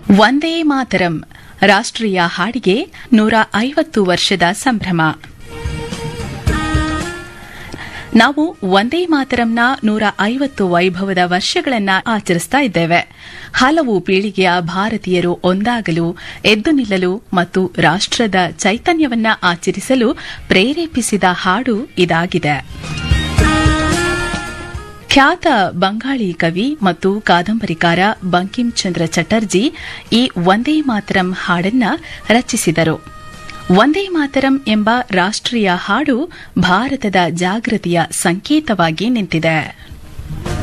ವಂದೇ ಮಾತರಂ ರಾಷ್ಟ್ರೀಯ ಹಾಡಿಗೆ 150 ವರ್ಷದ ಸಂಭ್ರಮ. ನಾವು ವಂದೇ ಮಾತರಂನ 150 ವೈಭವದ ವರ್ಷಗಳನ್ನು ಆಚರಿಸ್ತಾ ಇದ್ದೇವೆ. ಹಲವು ಪೀಳಿಗೆಯ ಭಾರತೀಯರು ಒಂದಾಗಲು, ಎದ್ದು ನಿಲ್ಲಲು ಮತ್ತು ರಾಷ್ಟ್ರದ ಚೈತನ್ಯವನ್ನ ಆಚರಿಸಲು ಪ್ರೇರೇಪಿಸಿದ ಹಾಡು ಇದಾಗಿದೆ. ಖ್ಯಾತ ಬಂಗಾಳಿ ಕವಿ ಮತ್ತು ಕಾದಂಬರಿಕಾರ ಬಂಕಿಂ ಚಂದ್ರ ಚಟರ್ಜಿ ಈ ವಂದೇ ಮಾತರಂ ಹಾಡನ್ನು ರಚಿಸಿದರು. ವಂದೇ ಮಾತರಂ ಎಂಬ ರಾಷ್ಟ್ರೀಯ ಹಾಡು ಭಾರತದ ಜಾಗೃತಿಯ ಸಂಕೇತವಾಗಿ ನಿಂತಿದೆ.